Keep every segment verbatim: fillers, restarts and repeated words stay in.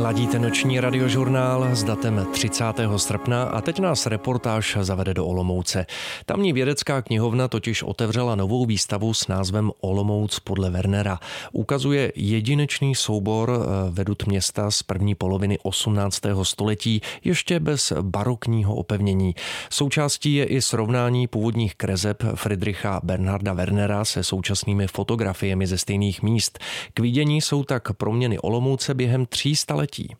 Ladíte noční radiožurnál s datem třicátého srpna a teď nás reportáž zavede do Olomouce. Tamní vědecká knihovna totiž otevřela novou výstavu s názvem Olomouc podle Wernera. Ukazuje jedinečný soubor vedut města z první poloviny osmnáctého století ještě bez barokního opevnění. Součástí je i srovnání původních kreseb Friedricha Bernharda Wernera se současnými fotografiemi ze stejných míst. K vidění jsou tak proměny Olomouce během tří staletí.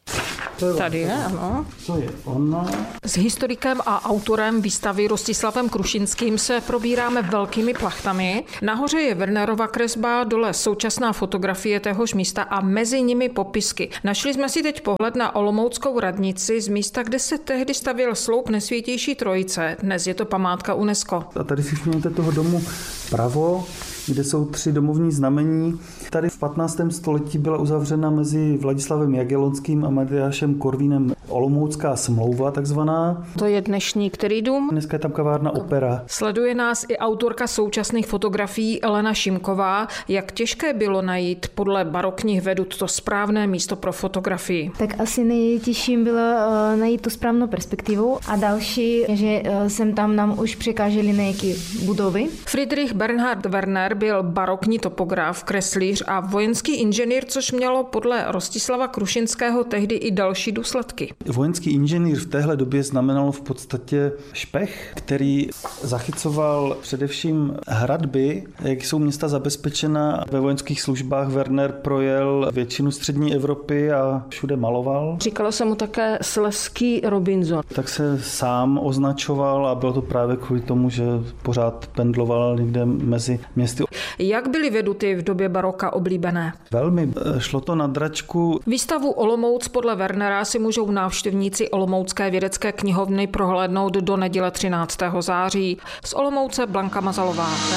Tady je, ano. To je ona. S historikem a autorem výstavy Rostislavem Krušinským se probíráme velkými plachtami. Nahoře je Wernerova kresba, dole současná fotografie téhož místa a mezi nimi popisky. Našli jsme si teď pohled na olomouckou radnici z místa, kde se tehdy stavěl sloup Nejsvětější trojice. Dnes je to památka UNESCO. A tady si všimněte toho domu pravo, kde jsou tři domovní znamení. Tady v patnáctém století byla uzavřena mezi Vladislavem Jagellonským a Matyášem Korvínem olomoucká smlouva takzvaná. To je dnešní který dům? Dneska je tam kavárna Opera. Sleduje nás i autorka současných fotografií Elena Šimková. Jak těžké bylo najít podle barokních vedut to správné místo pro fotografii? Tak asi nejtěžším bylo uh, najít tu správnou perspektivu a další, že uh, sem tam nám už překážely nějaké budovy. Friedrich Bernhard Werner byl barokní topograf, kreslíř a vojenský inženýr, což mělo podle Rostislava Krušinského tehdy i další důsledky. Vojenský inženýr v téhle době znamenalo v podstatě špech, který zachycoval především hradby, jak jsou města zabezpečena. Ve vojenských službách Werner projel většinu střední Evropy a všude maloval. Říkalo se mu také Slezský Robinson. Tak se sám označoval a bylo to právě kvůli tomu, že pořád pendloval někde mezi městy. Jak byly veduty v době baroka oblíbené? Velmi. Šlo to na dračku. Výstavu Olomouc podle Wernera si můžou návštěvníci Olomoucké vědecké knihovny prohlédnout do neděle třináctého září. Z Olomouce Blanka Mazalová.